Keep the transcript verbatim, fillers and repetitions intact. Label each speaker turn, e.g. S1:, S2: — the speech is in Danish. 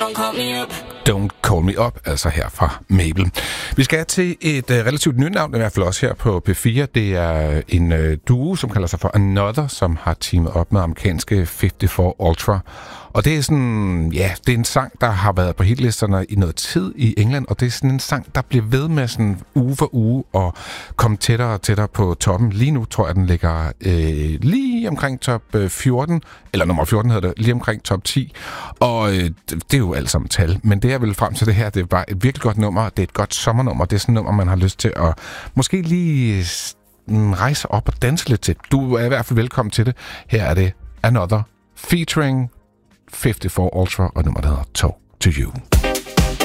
S1: Don't call me up.
S2: Don't Call Me Up, altså her fra Mabel. Vi skal til et uh, relativt nyt navn, i hvert fald også her på P fire. Det er en uh, duo, som kalder sig for Another, som har teamet op med amerikanske femoghalvfjerds Ultra. Og det er sådan, ja, det er en sang, der har været på hitlisterne i noget tid i England, og det er sådan en sang, der bliver ved med sådan uge for uge og komme tættere og tættere på toppen. Lige nu tror jeg, den ligger øh, lige omkring top fjorten, eller nummer fjorten hedder det, lige omkring top ti. Og øh, det er jo alt sammen tal, men det jeg vil frem til det her, det er bare et virkelig godt nummer. Det er et godt sommernummer. Det er sådan et nummer, man har lyst til at måske lige rejse op og danse lidt til. Du er i hvert fald velkommen til det. Her er det Another featuring femoghalvfjerds Ultra, og nummeret hedder Talk to You.